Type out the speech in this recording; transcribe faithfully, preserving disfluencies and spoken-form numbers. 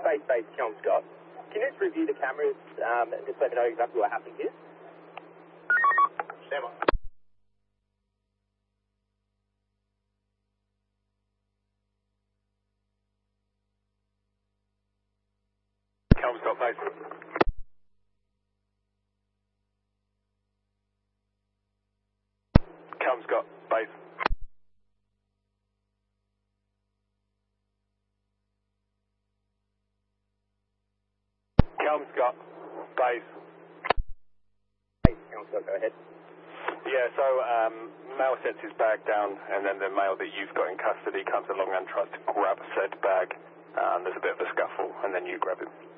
base base Kelmscott. Can you just review the cameras um, and just let me know exactly what happened here? Stand by. Kelmscott base. Kelmscott base. Kelmscott base. Base Kelmscott, go ahead. Yeah, so um, male sets his bag down, and then the male that you've got in custody comes along and tries to grab said bag, uh, and there's a bit of a scuffle, and then you grab him.